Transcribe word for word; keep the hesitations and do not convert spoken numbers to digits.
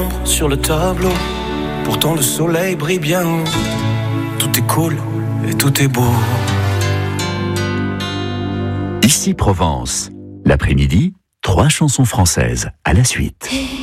Sur le tableau, pourtant le soleil brille bien haut. Tout est cool et tout est beau. Ici Provence. L'après-midi, trois chansons françaises à la suite.